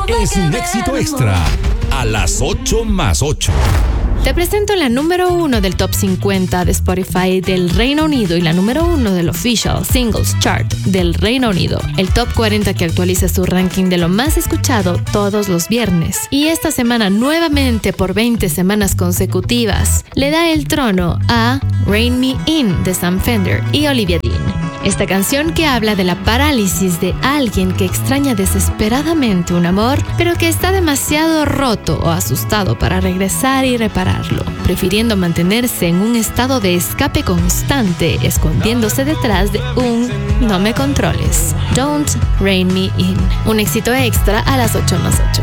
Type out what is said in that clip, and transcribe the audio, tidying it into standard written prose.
Es un éxito extra a las 8+8. Te presento la número 1 del Top 50 de Spotify del Reino Unido y la número 1 del Official Singles Chart del Reino Unido. El Top 40 que actualiza su ranking de lo más escuchado todos los viernes. Y esta semana nuevamente por 20 semanas consecutivas le da el trono a Rein Me In de Sam Fender y Olivia Dean. Esta canción que habla de la parálisis de alguien que extraña desesperadamente un amor, pero que está demasiado roto o asustado para regresar y repararlo, prefiriendo mantenerse en un estado de escape constante, escondiéndose detrás de un "no me controles". Don't Rein Me In. Un éxito extra a las 8+8.